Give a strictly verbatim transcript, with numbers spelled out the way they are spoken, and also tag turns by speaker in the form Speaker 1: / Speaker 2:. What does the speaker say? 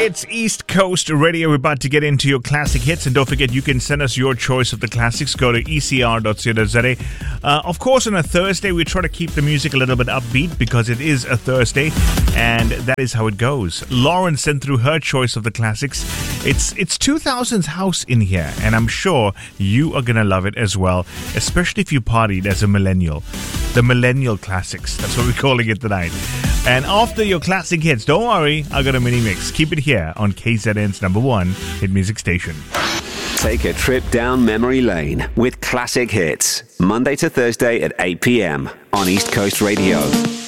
Speaker 1: It's East Coast Radio. We're about to get into your classic hits. And don't forget, you can send us your choice of the classics. Go to e c r dot co dot z a. Uh, of course, on a Thursday, we try to keep the music a little bit upbeat because it is a Thursday. And that is how it goes. Lauren sent through her choice of the classics. It's, it's two thousands house in here. And I'm sure you are going to love it as well, especially if you partied as a millennial. The millennial classics. That's what we're calling it tonight. And after your classic hits, don't worry, I got a mini mix. Keep it here on K Z N's number one hit music station.
Speaker 2: Take a trip down memory lane with classic hits. Monday to Thursday at eight p.m. on East Coast Radio.